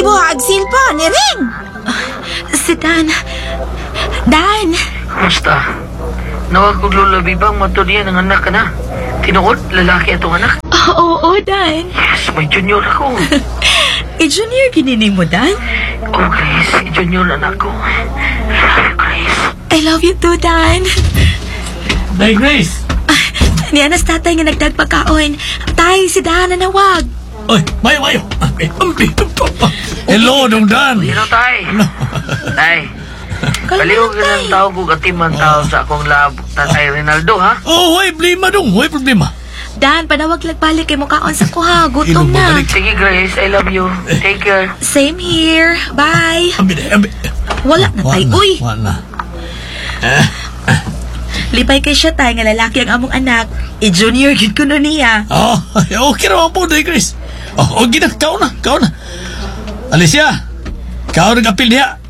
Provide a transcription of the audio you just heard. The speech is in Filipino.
gibuhag silpa ni Ring. Si Dan. Dan! Basta, nawag kong lulabi bang matunian ng anak ka na? Tinuod, lalaki atong anak? Oo, Dan. Yes, may junior ako. Junior ginini mo, Dan? Oh, Grace, junior anak ko. I love you, Grace. I love you too, Dan. Day, Grace! Niya nas tatay nga nagdagpagkaon. Tay, si Dan na nawag. Oy, mayo! Hello, Dong Dan! Hello, Tay. Tay, baliw ka ng tao ko katiman tao sa akong lab. Tatay Rinaldo, ha? Oh, huwag problema, Dong. Huwag problema. Dan, panawag lagbalik kay mukhaon sa kuha. Gutom Ilong na. babalik. Sige, Grace, I love you. Take care. Same here. Bye. Ambi. Wala na, tay. Uy! Wala. Lipay kay siya, tay, nga lalaki ang among anak. Junior, gid ko na niya. Oh, okay naman po, Day, Grace. Oh, okay na. Kao na. Alicia, kao nag-apil niya.